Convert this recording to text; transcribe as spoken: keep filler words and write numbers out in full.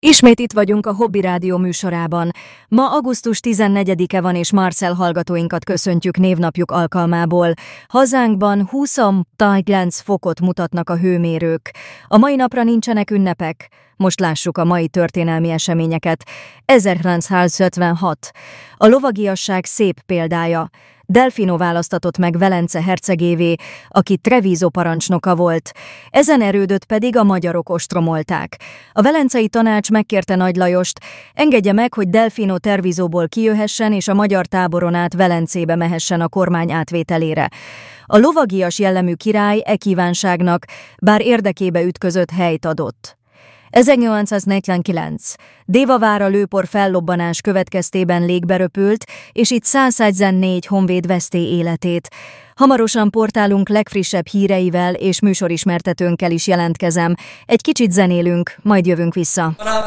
Ismét itt vagyunk a Hobby Rádió műsorában. Ma augusztus tizennegyedike van, és Marcel hallgatóinkat köszöntjük névnapjuk alkalmából. Hazánkban huszonkilenc fokot mutatnak a hőmérők. A mai napra nincsenek ünnepek. Most lássuk a mai történelmi eseményeket. ezerkilencszázötvenhat. A lovagiasság szép példája. Delfino választatott meg Velence hercegévé, aki Treviso parancsnoka volt. Ezen erődöt pedig a magyarok ostromolták. A velencei tanács megkérte Nagy Lajost, engedje meg, hogy Delfino Trevisoból kijöhessen, és a magyar táboron át Velencébe mehessen a kormány átvételére. A lovagias jellemű király e kívánságnak, bár érdekébe ütközött, helyt adott. ezernyolcszáznegyvenkilenc. Dévavára lőpor fellobbanás következtében légbe röpült, és itt száznegyvennégy honvéd veszté életét. Hamarosan portálunk legfrissebb híreivel és műsorismertetőnkkel is jelentkezem. Egy kicsit zenélünk, majd jövünk vissza.